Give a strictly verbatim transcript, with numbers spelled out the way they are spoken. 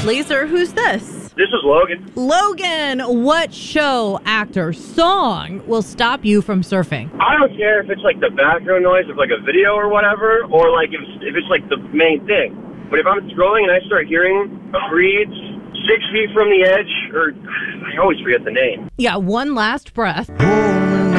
Laser, who's this? This is Logan. Logan, what show, actor, song will stop you from surfing? I don't care if it's like the background noise of like a video or whatever, or like if, if it's like the main thing. But if I'm scrolling and I start hearing Creed's Six Feet from the Edge, or I always forget the name. Yeah, one last breath. Oh.